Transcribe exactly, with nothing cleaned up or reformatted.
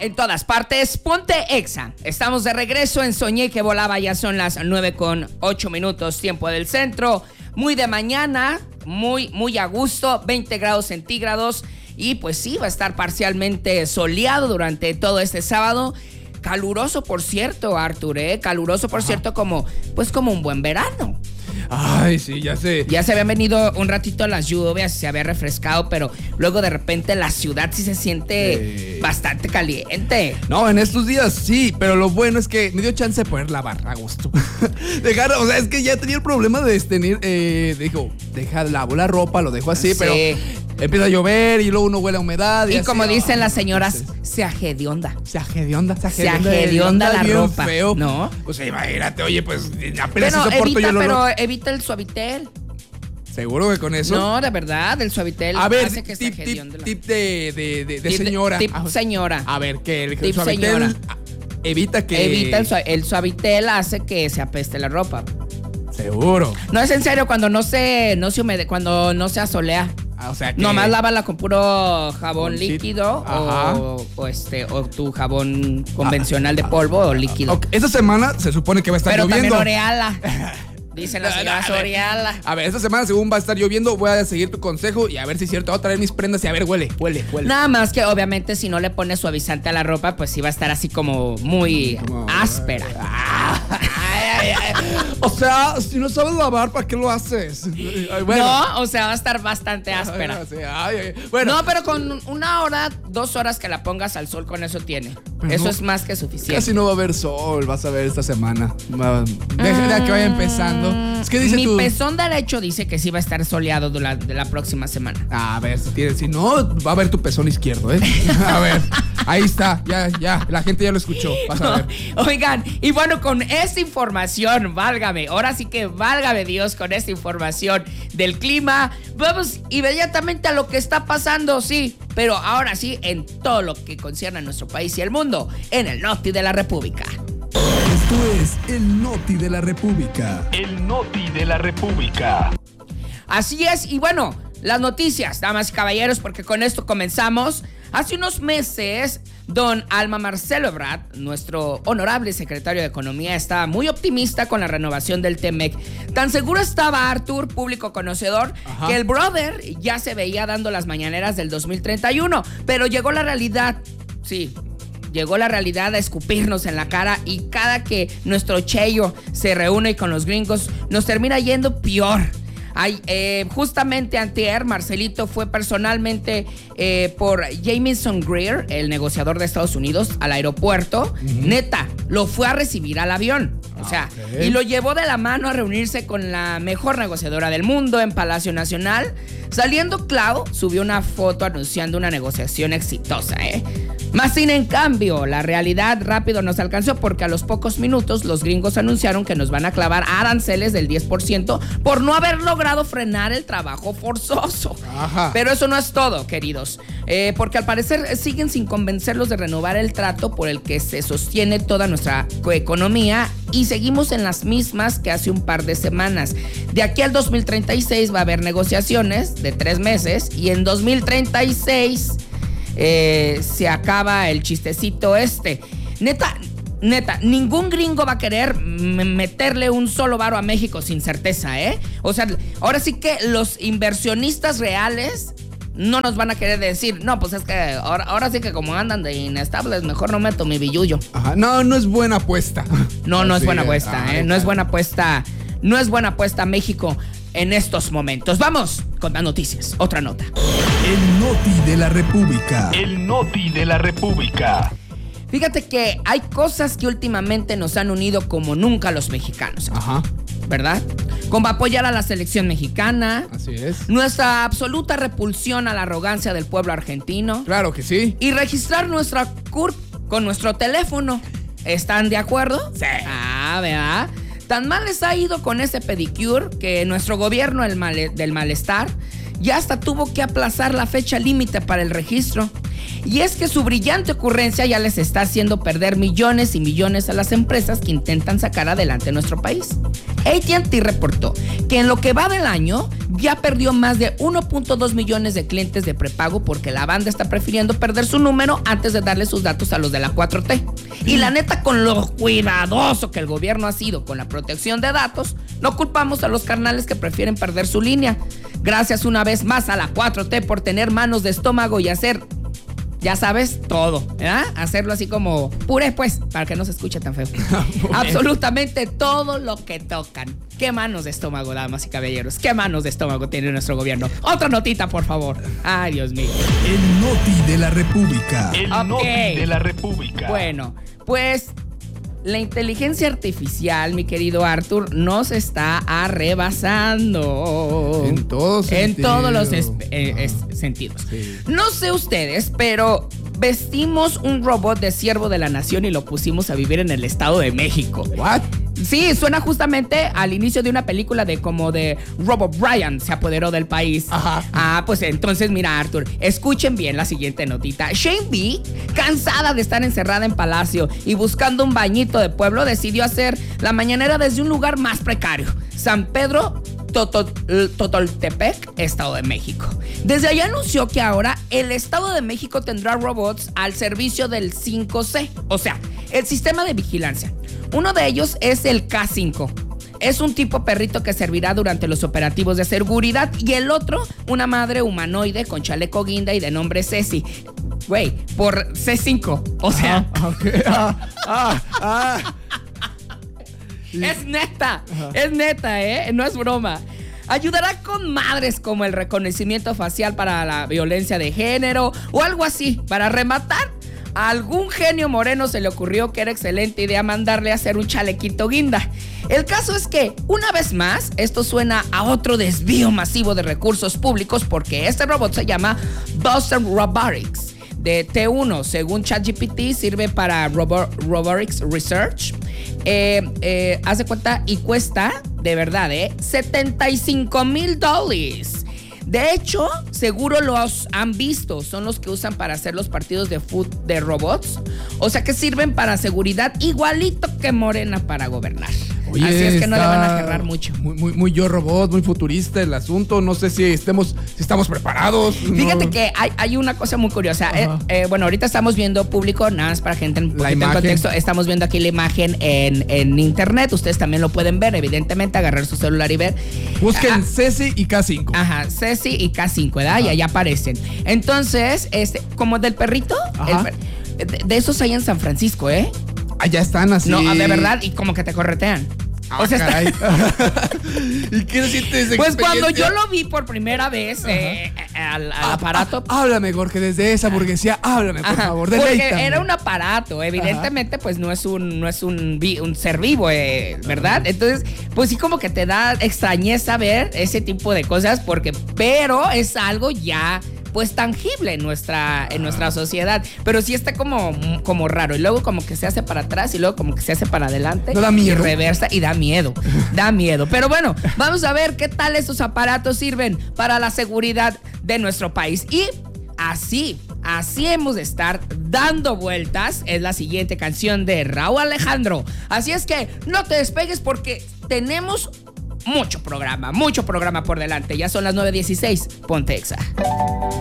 En todas partes, ponte Exa. Estamos de regreso en Soñé que volaba, ya son las nueve con ocho minutos, tiempo del centro. Muy de mañana, muy, muy a gusto, veinte grados centígrados. Y pues sí, va a estar parcialmente soleado durante todo este sábado. Caluroso, por cierto, Artur, ¿eh? Caluroso, por Ajá. cierto, como, pues como un buen verano. Ay, sí, ya sé. Ya se habían venido un ratito las lluvias, se había refrescado, pero luego de repente la ciudad sí se siente eh... bastante caliente. No, en estos días sí, pero lo bueno es que me dio chance de poder lavar a gusto. Dejar, o sea, es que ya tenía el problema de tener, eh, dijo, deja, lavo la ropa, lo dejo así, sí. pero empieza a llover y luego uno huele a humedad. Y, y así, como dicen oh, las señoras, se agedionda. Se agedionda, se agedionda. Se agedionda la ropa. Feo. ¿No? Pues imagínate, oye, pues apenas pero soporto evita, yo lo pero evita el Suavitel. ¿Seguro que con eso? No, de verdad, el Suavitel a ver, hace que tip, se tip, tip de, de, de, de tip, señora. Tip ah, señora. A ver, que el, tip Suavitel señora. evita que... Evita el, el Suavitel hace que se apeste la ropa. Seguro. No, es en serio, cuando no se, no se humede, cuando no se asolea. Ah, o sea que... Nomás lávala con puro jabón sí. líquido o, o este o tu jabón convencional de polvo o líquido. Okay. Esta semana se supone que va a estar Pero lloviendo. Pero también oreala. Dicen las señoras oreala. A ver, esta semana según va a estar lloviendo, voy a seguir tu consejo y a ver si es cierto. Voy a traer mis prendas y a ver, huele, huele, huele. Nada más que obviamente si no le pones suavizante a la ropa, pues sí va a estar así como muy como, áspera. Ay, ay, ay. O sea, si no sabes lavar, ¿para qué lo haces? Ay, bueno. No, o sea, va a estar bastante áspera. Ay, ay, ay. Bueno. No, pero con una hora, dos horas que la pongas al sol, con eso tiene. Pero eso no, es más que suficiente. Casi no va a haber sol, vas a ver esta semana. Deja ah, que vaya empezando. Es que dice mi tu... pezón derecho dice que sí va a estar soleado de la, de la próxima semana. A ver, si, tiene, si no, va a ver tu pezón izquierdo, ¿eh? A ver, ahí está, ya, ya, la gente ya lo escuchó. Vas a ver. Oigan, y bueno, con esta información, válgame, ahora sí que válgame Dios con esta información del clima, vamos inmediatamente a lo que está pasando, sí, pero ahora sí en todo lo que concierne a nuestro país y el mundo, en el Noti de la República. Esto es el Noti de la República. El Noti de la República. Así es, y bueno, las noticias, damas y caballeros, porque con esto comenzamos. Hace unos meses, don Alma Marcelo Ebrard, nuestro honorable secretario de Economía, estaba muy optimista con la renovación del T-MEC. Tan seguro estaba Artur, público conocedor, Ajá. que el brother ya se veía dando las mañaneras del dos mil treinta y uno, pero llegó la realidad, sí. Llegó la realidad a escupirnos en la cara y cada que nuestro Cheyo se reúne con los gringos nos termina yendo peor. Ay, eh, justamente antier, Marcelito fue personalmente eh, por Jamieson Greer, el negociador de Estados Unidos, al aeropuerto. Uh-huh. Neta, lo fue a recibir al avión. O sea, okay. y lo llevó de la mano a reunirse con la mejor negociadora del mundo en Palacio Nacional. Saliendo Clau, subió una foto anunciando una negociación exitosa, ¿eh? Más sin en cambio, la realidad rápido nos alcanzó porque a los pocos minutos los gringos anunciaron que nos van a clavar aranceles del diez por ciento por no haber logrado frenar el trabajo forzoso. Ajá. Pero eso no es todo, queridos, eh, porque al parecer siguen sin convencerlos de renovar el trato por el que se sostiene toda nuestra economía y seguimos en las mismas que hace un par de semanas. De aquí al dos mil treinta y seis va a haber negociaciones de tres meses y en dos mil treinta y seis eh, se acaba el chistecito este. Neta, neta, ningún gringo va a querer meterle un solo varo a México sin certeza, ¿eh? O sea, ahora sí que los inversionistas reales no nos van a querer decir, no, pues es que ahora, ahora sí que como andan de inestables, mejor no meto mi billullo. Ajá, no, no es buena apuesta. No, no es buena apuesta, ¿eh? No es buena apuesta, no es buena apuesta México en estos momentos. Vamos con las noticias, otra nota. El Noti de la República. El Noti de la República. Fíjate que hay cosas que últimamente nos han unido como nunca los mexicanos. Ajá. ¿Verdad? Como apoyar a la selección mexicana. Así es. Nuestra absoluta repulsión a la arrogancia del pueblo argentino. Claro que sí. Y registrar nuestra C U R P con nuestro teléfono. ¿Están de acuerdo? Sí. Ah, ¿verdad? Tan mal les ha ido con ese pedicure que nuestro gobierno el mal, del malestar ya hasta tuvo que aplazar la fecha límite para el registro. Y es que su brillante ocurrencia ya les está haciendo perder millones y millones a las empresas que intentan sacar adelante nuestro país. A T and T reportó que en lo que va del año ya perdió más de uno punto dos millones de clientes de prepago porque la banda está prefiriendo perder su número antes de darle sus datos a los de la cuatro T. Y la neta, con lo cuidadoso que el gobierno ha sido con la protección de datos, no culpamos a los carnales que prefieren perder su línea. Gracias una vez más a la cuatro T por tener manos de estómago y hacer, ya sabes, todo, ¿verdad? Hacerlo así como puré, pues, para que no se escuche tan feo. Absolutamente todo lo que tocan. Qué manos de estómago, damas y caballeros. Qué manos de estómago tiene nuestro gobierno. Otra notita, por favor. Ay, Dios mío. El Noti de la República. El Ok. Noti de la República. Bueno, pues la inteligencia artificial, mi querido Arthur, nos está arrebasando. En todos En sentidos. todos los es- eh, es- sentidos. Sí. No sé ustedes, pero vestimos un robot de siervo de la nación y lo pusimos a vivir en el Estado de México. ¿What? Sí, suena justamente al inicio de una película de como de Robot Bryan se apoderó del país. Ajá. Ah, pues entonces mira, Arthur, escuchen bien la siguiente notita. Shane B, cansada de estar encerrada en Palacio y buscando un bañito de pueblo, decidió hacer la mañanera desde un lugar más precario, San Pedro Toto- Totoltepec, Estado de México. Desde allá anunció que ahora el Estado de México tendrá robots al servicio del cinco C, o sea, el sistema de vigilancia. Uno de ellos es el K cinco. Es un tipo perrito que servirá durante los operativos de seguridad. Y el otro, una madre humanoide con chaleco guinda y de nombre Ceci. Güey, por C cinco. O sea, Ah, ok. Ah, ah, ah. es neta. Es neta, ¿eh? No es broma. Ayudará con madres como el reconocimiento facial para la violencia de género o algo así. Para rematar, a algún genio moreno se le ocurrió que era excelente idea mandarle a hacer un chalequito guinda. El caso es que, una vez más, esto suena a otro desvío masivo de recursos públicos porque este robot se llama Boston Robotics de T uno. Según ChatGPT, sirve para robo- Robotics Research. Eh, eh, haz de cuenta y cuesta, de verdad, ¿eh? setenta y cinco mil dólares. De hecho, seguro los han visto. Son los que usan para hacer los partidos de fútbol de robots. O sea que sirven para seguridad igualito que Morena para gobernar. Oye, Así es que no le van a está agarrar mucho. Muy, muy, muy yo robot, muy futurista el asunto. No sé si estemos, si estamos preparados. Fíjate no. que hay, hay una cosa muy curiosa. Eh, eh, bueno, ahorita estamos viendo público, nada más para gente en, poquito en imagen. contexto. Estamos viendo aquí la imagen en, en internet. Ustedes también lo pueden ver, evidentemente, agarrar su celular y ver. Busquen Ah, Ceci y K cinco. Ajá, Ceci y K cinco, ¿verdad? Y allá aparecen. Entonces, este, como del perrito, Ajá. el per- de, de esos hay en San Francisco, ¿eh? Allá están así. No, de verdad, y como que te corretean. Ah, o sea, está- caray. ¿Y qué sientes de pues cuando yo experiencia? lo vi por primera vez eh, eh, al, al Ah, aparato. ah, háblame, Jorge, desde esa burguesía. Háblame, por Ajá, favor. porque Deleítame. era un aparato, evidentemente, pues no es un, no es un, vi- un ser vivo, eh, ¿verdad? Entonces, pues sí como que te da extrañeza ver ese tipo de cosas, porque, pero es algo ya pues tangible en nuestra, en nuestra sociedad. Pero sí está como, como raro. Y luego como que se hace para atrás y luego como que se hace para adelante. ¿No da miedo? Y reversa y da miedo. Da miedo. Pero bueno, vamos a ver qué tal estos aparatos sirven para la seguridad de nuestro país. Y así, así hemos de estar dando vueltas. Es la siguiente canción de Raúl Alejandro. Así es que no te despegues porque tenemos mucho programa, mucho programa por delante. Ya son las nueve dieciséis. Ponte Exa.